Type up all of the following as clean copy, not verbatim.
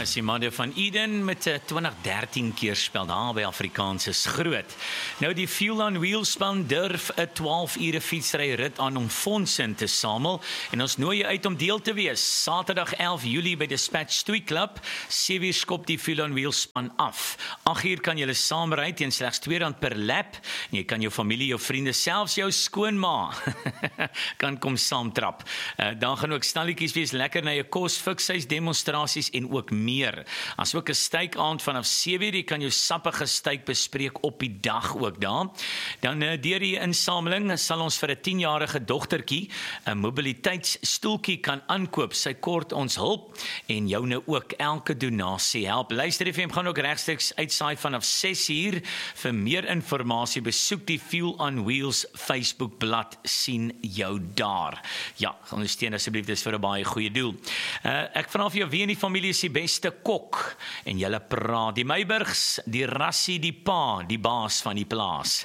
is die manne van Eden met 'n 2013 keerspel daar by Afrikaans is groot. Nou die Fuel on Wheels span durf 'n 12 ure fietsry rit aan om fondse in te samel en ons nooi jou uit om deel te wees. Saterdag 11 Julie by Dispatch Stoei Club, 7 uur skop die Fuel on Wheels span af. 8 uur kan julle saam ry teen slegs R2 per lap en jy kan jou familie, jou vriende, selfs jou skoonma kan kom saamtrap. Dan gaan ook snalletjies wees, lekker na jou kos, fikshuis demonstrasies en ook meer. As ook 'n steikaand vanaf 7 uur, jy kan jou sappige steak bespreek op die dag ook daar. Dan deur die insameling sal ons vir 'n 10-jarige dogtertjie 'n mobiliteitsstoeltjie kan aankoop. Sy kort ons hulp en jou nou ook. Elke donasie help. Luister FM gaan ook regstreeks uitsaai vanaf 6 uur. Vir meer inligting besoek die Fuel on Wheels Facebookblad, sien jou daar. Ja, ondersteun asseblief, dis vir 'n baie goeie doel. Ek vra vir jou, wie in die familie is die beste kok? En julle praat, die Meiburgs, die Rassie, die pa, die baas van die plaas.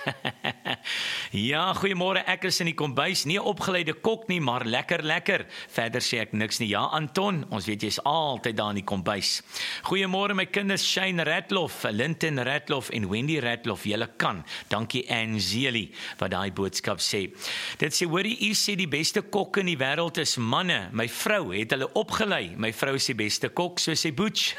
Ja, goeiemôre, ek is in die kombuis, nie 'n opgeleide kok nie, maar lekker. Verder sê ek niks nie. Ja, Anton, ons weet jy's altyd daar in die kombuis. Goeiemôre my kinders, Shane Ratloff, Linton Ratloff en Wendy Ratloff, julle kan. Dankie Angeli wat daai boodskap sê. Dit sê, hoorie, u sê die beste kok in die wêreld is manne. My vrou het hulle opgelei. My vrou is die beste kok, so sê Butch.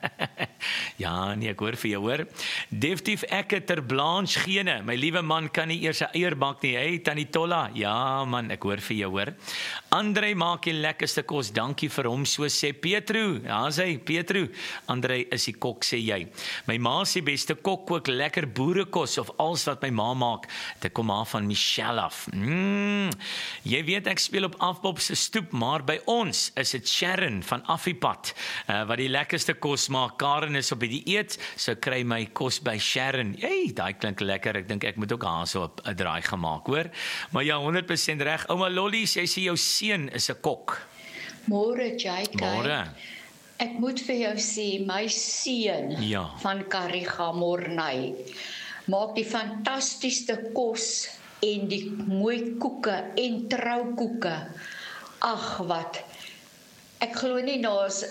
Ja, nee, ek hoor vir jou, hoor. Definitief ek ter Blanche gene. My liewe man kan nie eers 'n eier bak nie. Hey, Tannie Tolla. Ja, man, ek hoor vir jou, hoor. Andrei maak die lekkerste kos. Dankie vir hom, so sê Petru. Ja, sê Petru. Andrei is die kok, sê jy. My ma is die beste kok, kook lekker boerekos of alles wat my ma maak. Dit kom maar van Michelle af. Jy weet ek speel op Afbob se stoep, maar by ons is dit Sharon van Affipad wat die lekkerste kos maak. Karen is op die dieet, so kry my kos by Sharon. Hey, daai klink lekker. Ek dink ek moet ook haar so 'n draai gemaak, hoor. Maar ja, 100% reg. Ouma Lolly, sy sê jou seun is 'n kok. Môre, JK. Môre. Ek moet vir jou sê, my seun van Kariga Morney maak die fantastiese kos en die mooi koeke en troukoeke. Ag, wat. Ek glo nie daar's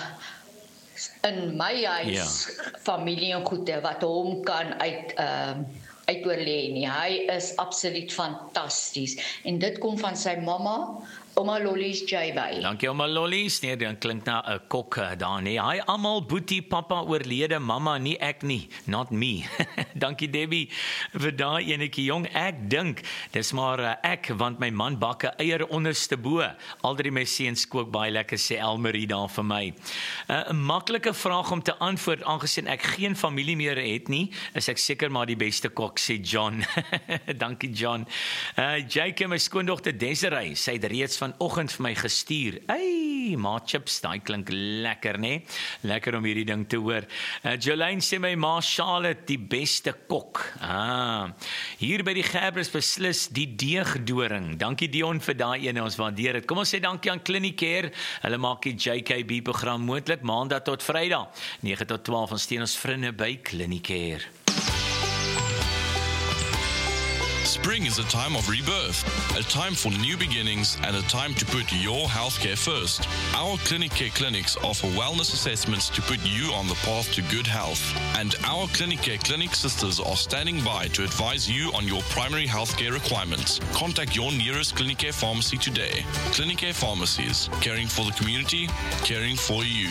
in my huis familie en goede wat hom kan uitoorlê nie. Hy is absoluut fantasties. En dit kom van sy mamma, Ouma Lolly's JY. Dankie Ouma Lolly's. Nee, dan klink na 'n kok daar nie. Hi almal, boetie, pappa oorlede, mamma nie ek nie, not me. Dankie Debbie vir daai enetjie jong. Ek dink dis maar ek, want my man bak 'n eier onderste bo. Aldrie my seuns kook baie lekker, sê Elmarie daar vir my. 'n Maklike vraag om te antwoord, aangesien ek geen familie meer het nie, is ek seker maar die beste kok, sê John. Dankie John. Jake, my skoondogter Desiree, sy het reeds vanoggend vir my gestuur. Hey, ma chips, daai klink lekker, né? Lekker om hierdie ding te hoor. Jolene sê my ma Charlotte die beste kok. Hier by die Gerbers beslis die deegdoring. Dankie Dion vir daai ene, ons waardeer dit. Kom ons sê dankie aan Clinicare. Hulle maak die JKB program moontlik Maandag tot Vrydag, 9 tot 12, ons steun ons vriende by Clinicare. Spring is a time of rebirth, a time for new beginnings, and a time to put your healthcare first. Our Clinicare clinics offer wellness assessments to put you on the path to good health. And our Clinicare clinic sisters are standing by to advise you on your primary healthcare requirements. Contact your nearest Clinicare pharmacy today. Clinicare Pharmacies, caring for the community, caring for you.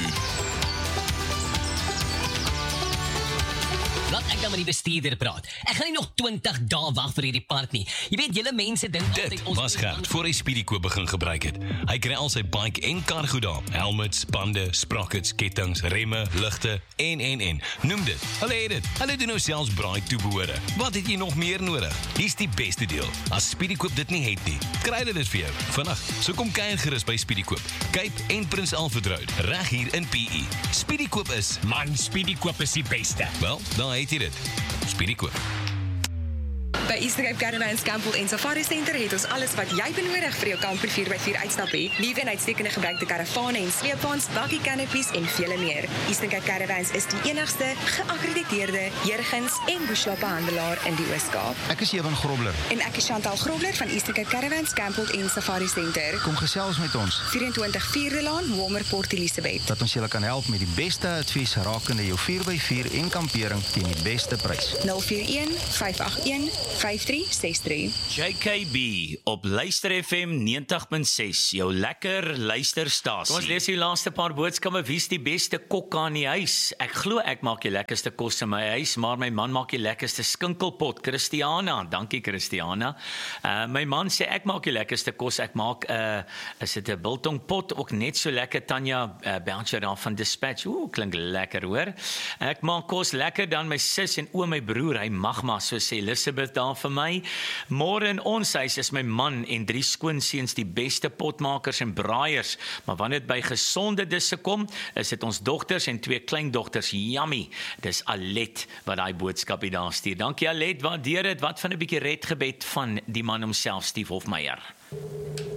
Laat ek dan met die bestuurder praat. Ek gaan nie nog 20 dae wag vir hierdie part nie. Jy weet, julle mense dink altyd ons... Dit was Gert, voor hy Speedykoop begin gebruik het. Hy kry al sy bike en kar goed daar. Helmets, bande, sprockets, kettings, remme, ligte en. Noem dit. Hulle het dit. Hulle doen nou selfs braai toebehore. Wat het jy nog meer nodig? Hier's die beste deel. As Speedykoop dit nie het nie, kry hulle dit vir jou. Vandag, so kom kuier gerus by Speedykoop. Cape en Prins Alfred Road, reg hier in PE. Speedykoop is... Man, Speedykoop is die beste. Wel, dan het jy dit. Speedykoop. By Eastern Cape Caravans Campbell en Safari Center het ons alles wat jy benodig vir jou kamper 4x4 uitstap het. Liewe en uitstekende gebruikte karavane en sleepwaens, bakkie canopies en vele meer. Eastern Cape Caravans is die enigste geakkrediteerde Jurgens en Bushwa-behandelaar in die Oos-Kaap. Ek is Ewan Grobler. En ek is Chantal Grobler van Eastern Cape Caravans Campbell en Safari Center. Kom gesels met ons. 24 Vierde Laan, Walmer Port Elizabeth. Dat ons julle kan help met die beste advies rakende jou 4x4 en kampering teen die beste prys. 041 581 5363. JKB op Luister FM 90.6, jou lekker luisterstasie. Ons lees die laaste paar boodskappe. Wie is die beste kok aan die huis? Ek glo ek maak die lekkerste kos in my huis, maar my man maak die lekkerste skinkelpot. Christiana, dankie Christiana. My man sê ek maak die lekkerste kos. Ek maak is dit 'n biltongpot ook net so lekker. Tanya Belcher daar van Dispatch. Klink lekker hoor. Ek maak kos lekker dan my sis en my broer. Hy mag maar, so sê Elizabeth daar vir my. Môre in ons huis is my man en 3 skoonseuns die beste potmakers en braaiers, maar wanneer dit by gesonde disse kom, is dit ons dogters en 2 kleindogters. Yummy. Dis Alet wat daai boodskap hier daar stuur. Dankie Alet, waardeer dit. Wat van 'n bietjie redgebed van die man homself, Steve Hofmeyer.